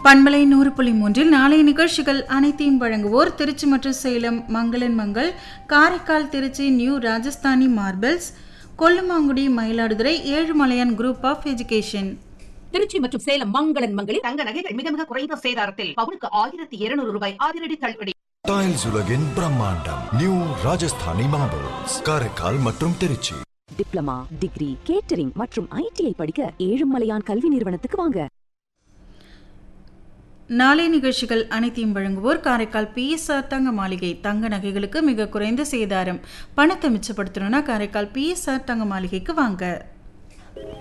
பண்பலை 100.3 நாளைய நிகழ்ச்சிகள் அனைத்தையும் வழங்குவோர் திருச்சி மற்றும் சேலம் மங்களன் Mangal, Karaikal Trichy new Rajasthani marbles, Kollumangudi Mayiladuthurai Ezhumalaiyan group of education. Trichy மற்றும் சேலம் மங்களன் மங்களில் தங்க நகைகள் மிக மிக குறைந்த சேதாரத்தில் பவுனுக்கு 1200 ரூபாய் அதிரடி தள்ளுபடி. டைல்ஸ் உலகின் பிரம்மாண்டம் நியூ ராஜஸ்தானி மார்பிள்ஸ், காரைக்கால் மற்றும் திருச்சி. டிப்ளமா, டிகிரி, கேட்டரிங் மற்றும் ITI படிக்க ஏழுமலையான் கல்வி நிறுவனத்துக்கு வாங்க. நாளை நிகழ்ச்சிகள் அனைத்தையும் வழங்குவோர் காரைக்கால் PSR தங்க மாளிகை. தங்க நகைகளுக்கு மிக குறைந்த சேதாரம். பணத்தை மிச்சப்படுத்தணும்னா காரைக்கால் PSR தங்க மாளிகைக்கு வாங்க.